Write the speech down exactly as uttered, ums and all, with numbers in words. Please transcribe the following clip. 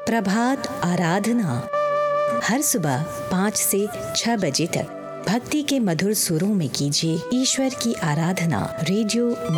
प्रभात आराधना हर सुबह पाँच से छह बजे तक भक्ति के मधुर सुरों में कीजिए ईश्वर की आराधना। रेडियो